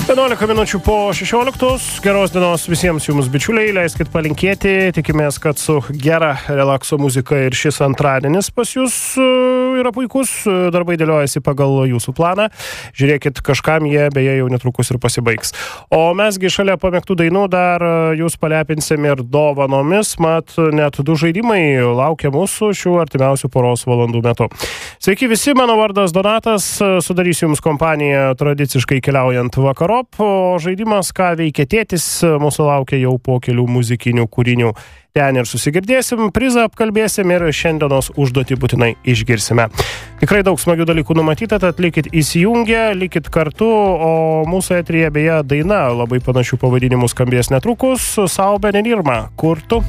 11 minučių po 16. Geros dienos visiems jums, bičiuliai. Leiskit palinkėti. Tikimės, kad su gera relakso muzika ir šis antradienis pas jūs yra puikus. Darbai dėliojasi pagal jūsų planą. Žiūrėkit, kažkam jie beje jau netrukus ir pasibaigs. O mesgi šalia pamėgtų dainų dar jūs palepinsim ir dovanomis. Mat, net 2 žaidimai laukia mūsų šių artimiausių poros valandų metu. Sveiki visi, mano vardas Donatas. Sudarysiu jums kompaniją tradiciškai keliaujant vakarop. O žaidimas, ką veikia tėtis, mūsų laukia jau po kelių muzikinių kūrinių. Ten ir susigirdėsim, prizą apkalbėsim ir šiandienos užduotį būtinai išgirsime. Tikrai daug smagių dalykų numatyta, tad likit įsijungę, likit kartu, o mūsų eteryje beje daina labai panašių pavadinimų skambės netrukus. Sauben ir Irma, kur tu?